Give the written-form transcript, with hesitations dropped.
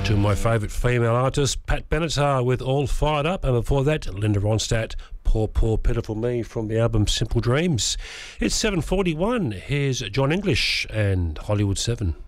Two of my favourite female artists, Pat Benatar with All Fired Up, and before that, Linda Ronstadt, Poor, Poor, Pitiful Me from the album Simple Dreams. It's 7:41. Here's John English and Hollywood 7.